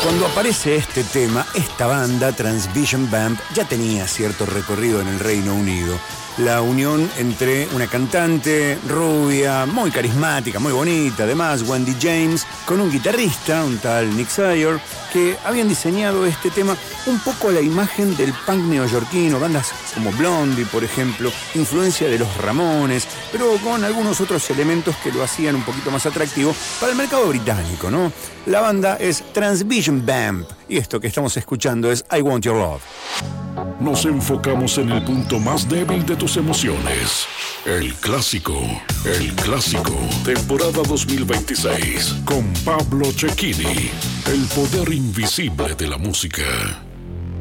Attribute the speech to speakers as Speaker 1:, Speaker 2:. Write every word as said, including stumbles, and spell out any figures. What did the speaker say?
Speaker 1: Cuando aparece este tema, esta banda, Transvision Band, ya tenía cierto recorrido en el Reino Unido. La unión entre una cantante rubia, muy carismática, muy bonita, además, Wendy James, con un guitarrista, un tal Nick Sayer, que habían diseñado este tema un poco a la imagen del punk neoyorquino, bandas como Blondie, por ejemplo, influencia de los Ramones, pero con algunos otros elementos que lo hacían un poquito más atractivo para el mercado británico, ¿no? La banda es Transvision Band, y esto que estamos escuchando es I Want Your Love.
Speaker 2: Nos enfocamos en el punto más débil de tus emociones. El clásico, el clásico, temporada dos mil veintiséis, con Pablo Cecchini, el poder invisible de la música.